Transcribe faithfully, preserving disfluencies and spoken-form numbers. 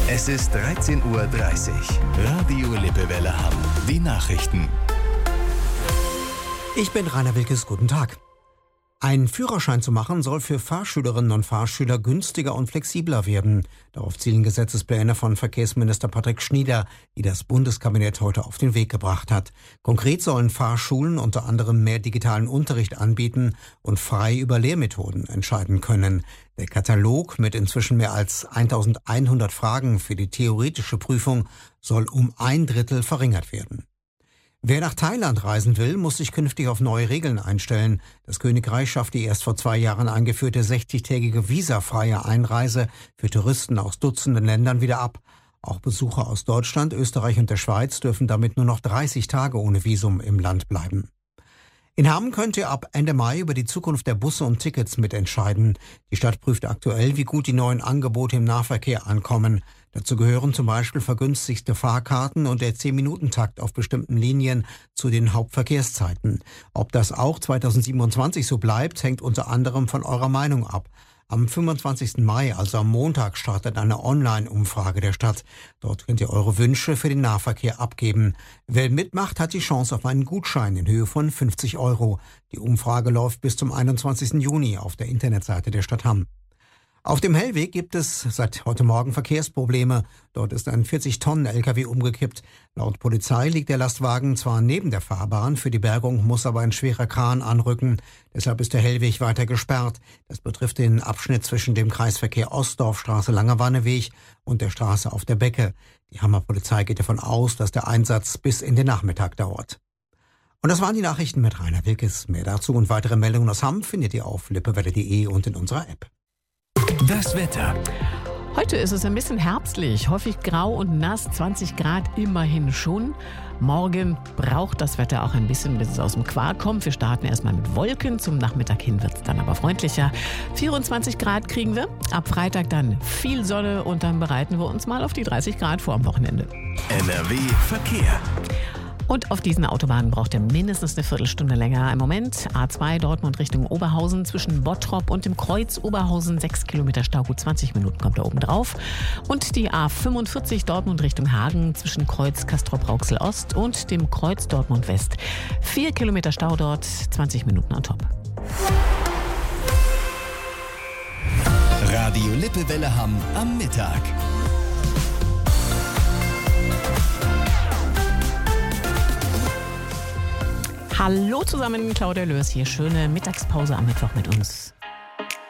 Es ist dreizehn Uhr dreißig. Radio Lippewelle Hamm. Die Nachrichten. Ich bin Rainer Wilkes, guten Tag. Ein Führerschein zu machen soll für Fahrschülerinnen und Fahrschüler günstiger und flexibler werden. Darauf zielen Gesetzespläne von Verkehrsminister Patrick Schnieder, die das Bundeskabinett heute auf den Weg gebracht hat. Konkret sollen Fahrschulen unter anderem mehr digitalen Unterricht anbieten und frei über Lehrmethoden entscheiden können. Der Katalog mit inzwischen mehr als eintausendeinhundert Fragen für die theoretische Prüfung soll um ein Drittel verringert werden. Wer nach Thailand reisen will, muss sich künftig auf neue Regeln einstellen. Das Königreich schafft die erst vor zwei Jahren eingeführte sechzigtägige visafreie Einreise für Touristen aus Dutzenden Ländern wieder ab. Auch Besucher aus Deutschland, Österreich und der Schweiz dürfen damit nur noch dreißig Tage ohne Visum im Land bleiben. In Hamm könnt ihr ab Ende Mai über die Zukunft der Busse und Tickets mitentscheiden. Die Stadt prüft aktuell, wie gut die neuen Angebote im Nahverkehr ankommen. Dazu gehören zum Beispiel vergünstigste Fahrkarten und der zehn-Minuten-Takt auf bestimmten Linien zu den Hauptverkehrszeiten. Ob das auch zweitausendsiebenundzwanzig so bleibt, hängt unter anderem von eurer Meinung ab. Am fünfundzwanzigsten Mai, also am Montag, startet eine Online-Umfrage der Stadt. Dort könnt ihr eure Wünsche für den Nahverkehr abgeben. Wer mitmacht, hat die Chance auf einen Gutschein in Höhe von fünfzig Euro. Die Umfrage läuft bis zum einundzwanzigsten Juni auf der Internetseite der Stadt Hamm. Auf dem Hellweg gibt es seit heute Morgen Verkehrsprobleme. Dort ist ein vierzig Tonnen L K W umgekippt. Laut Polizei liegt der Lastwagen zwar neben der Fahrbahn, für die Bergung muss aber ein schwerer Kran anrücken. Deshalb ist der Hellweg weiter gesperrt. Das betrifft den Abschnitt zwischen dem Kreisverkehr Ostdorfstraße Langerwanneweg und der Straße auf der Becke. Die Hammer Polizei geht davon aus, dass der Einsatz bis in den Nachmittag dauert. Und das waren die Nachrichten mit Rainer Wilkes. Mehr dazu und weitere Meldungen aus Hamm findet ihr auf lippewelle punkt de und in unserer App. Das Wetter. Heute ist es ein bisschen herbstlich, häufig grau und nass, zwanzig Grad immerhin schon. Morgen braucht das Wetter auch ein bisschen, bis es aus dem Quark kommt. Wir starten erstmal mit Wolken, zum Nachmittag hin wird es dann aber freundlicher. vierundzwanzig Grad kriegen wir, ab Freitag dann viel Sonne und dann bereiten wir uns mal auf die dreißig Grad vor am Wochenende. N R W Verkehr. Und auf diesen Autobahnen braucht ihr mindestens eine Viertelstunde länger. Im Moment A zwei Dortmund Richtung Oberhausen zwischen Bottrop und dem Kreuz Oberhausen. sechs Kilometer Stau, gut zwanzig Minuten kommt da oben drauf. Und die A fünfundvierzig Dortmund Richtung Hagen zwischen Kreuz Castrop-Rauxel Ost und dem Kreuz Dortmund West. vier Kilometer Stau dort, zwanzig Minuten on top. Radio Lippewelle Hamm am Mittag. Hallo zusammen, Claudia Lörs hier. Schöne Mittagspause am Mittwoch mit uns.